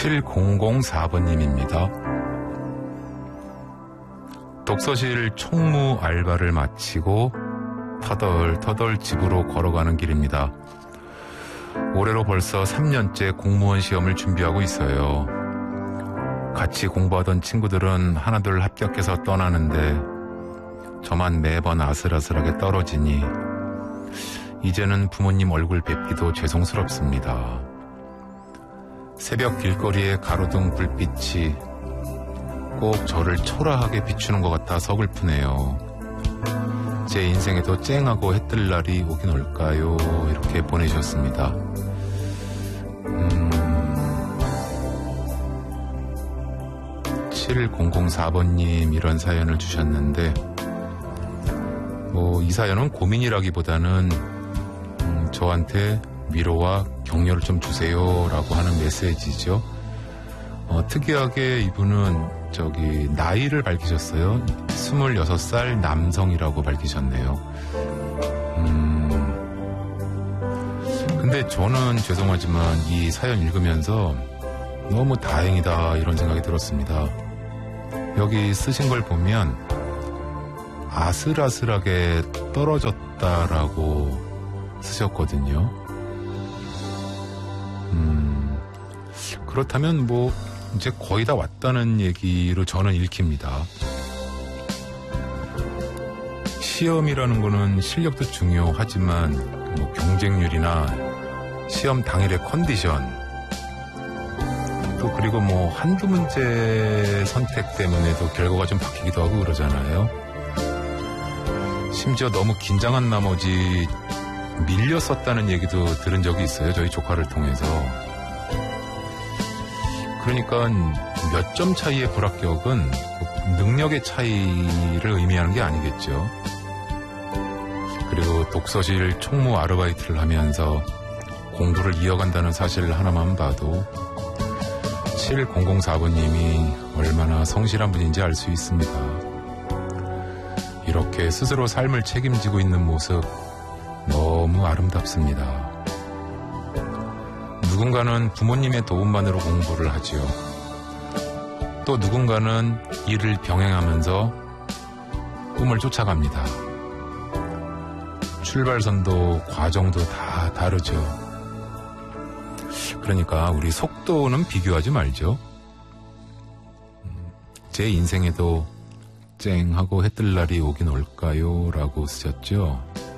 7004번님입니다. 독서실 총무 알바를 마치고 터덜터덜 집으로 걸어가는 길입니다. 올해로 벌써 3년째 공무원 시험을 준비하고 있어요. 같이 공부하던 친구들은 하나둘 합격해서 떠나는데 저만 매번 아슬아슬하게 떨어지니 이제는 부모님 얼굴 뵙기도 죄송스럽습니다. 새벽 길거리의 가로등 불빛이 꼭 저를 초라하게 비추는 것 같아 서글프네요. 제 인생에도 쨍하고 해뜰 날이 오긴 올까요? 이렇게 보내주셨습니다. 7004번님 이런 사연을 주셨는데 이 사연은 고민이라기보다는 저한테 위로와 격려를 좀 주세요라고 하는 메시지죠. 특이하게 이분은 나이를 밝히셨어요. 26살 남성이라고 밝히셨네요. 근데 저는 죄송하지만 이 사연 읽으면서 너무 다행이다 이런 생각이 들었습니다. 여기 쓰신 걸 보면 아슬아슬하게 떨어졌다라고 쓰셨거든요. 그렇다면 이제 거의 다 왔다는 얘기로 저는 읽힙니다. 시험이라는 거는 실력도 중요하지만 경쟁률이나 시험 당일의 컨디션 또 그리고 한두 문제 선택 때문에도 결과가 좀 바뀌기도 하고 그러잖아요. 심지어 너무 긴장한 나머지 밀렸었다는 얘기도 들은 적이 있어요. 저희 조카를 통해서. 그러니까 몇 점 차이의 불합격은 능력의 차이를 의미하는 게 아니겠죠. 그리고 독서실 총무 아르바이트를 하면서 공부를 이어간다는 사실 하나만 봐도 7004번님이 얼마나 성실한 분인지 알 수 있습니다. 이렇게 스스로 삶을 책임지고 있는 모습 너무 아름답습니다. 누군가는 부모님의 도움만으로 공부를 하지요. 또 누군가는 일을 병행하면서 꿈을 쫓아갑니다. 출발선도 과정도 다 다르죠. 그러니까 우리 속도는 비교하지 말죠. 제 인생에도 쨍하고 해뜰 날이 오긴 올까요? 라고 쓰셨죠.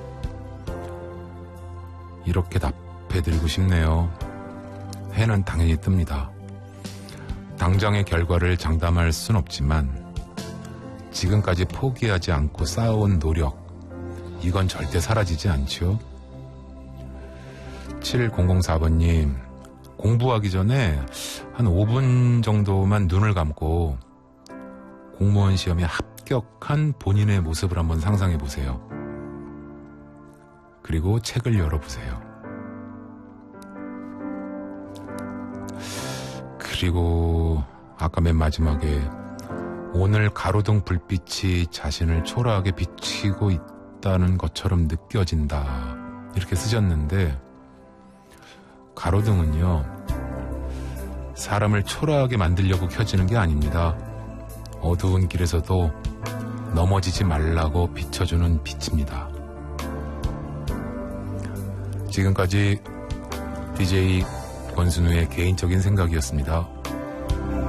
이렇게 답해드리고 싶네요. 해는 당연히 뜹니다. 당장의 결과를 장담할 순 없지만 지금까지 포기하지 않고 쌓아온 노력, 이건 절대 사라지지 않죠. 7004번님, 공부하기 전에 한 5분 정도만 눈을 감고 공무원 시험에 합격한 본인의 모습을 한번 상상해 보세요. 그리고 책을 열어보세요. 그리고 아까 맨 마지막에 오늘 가로등 불빛이 자신을 초라하게 비치고 있다는 것처럼 느껴진다 이렇게 쓰셨는데 가로등은요 사람을 초라하게 만들려고 켜지는 게 아닙니다. 어두운 길에서도 넘어지지 말라고 비춰주는 빛입니다. 지금까지 DJ 권순우의 개인적인 생각이었습니다.